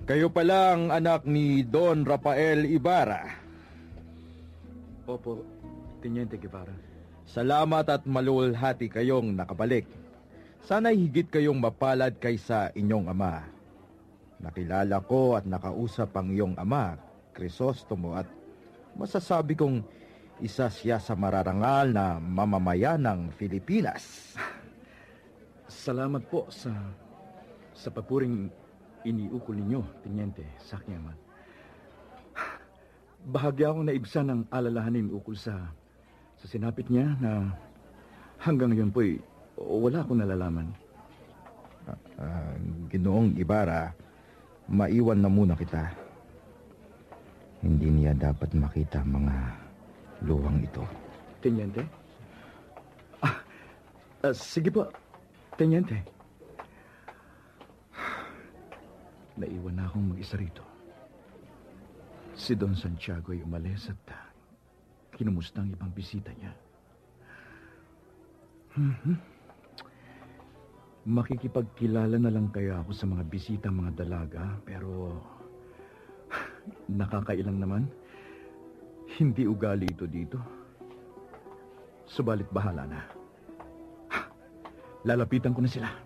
Kayo pala ang anak ni Don Rafael Ibarra. Opo, Teniente Guevara. Salamat at malulhati kayong nakabalik. Sana'y higit kayong mapalad kaysa inyong ama. Nakilala ko at nakausap ang iyong ama, Crisostomo, at masasabi kong isa siya sa mararangal na mamamayan ng Pilipinas. Salamat po sa papuring iniukol ninyo, Teniente, sa aking ama. Bahagya akong naibsan ng alalahanin ukol sa sinapit niya na hanggang ngayon po'y wala akong nalalaman. Ginoong Ibarra, maiwan na muna kita. Hindi niya dapat makita mga luwang ito. Teniente? Sige po, Teniente. Naiwan na akong mag-isa rito. Si Don Santiago ay umalis at kinumusta ang ibang bisita niya. Makikipagkilala na lang kaya ako sa mga bisita, mga dalaga, pero nakakailang naman. Hindi ugali ito dito. Subalit bahala na. Lalapitan ko na sila.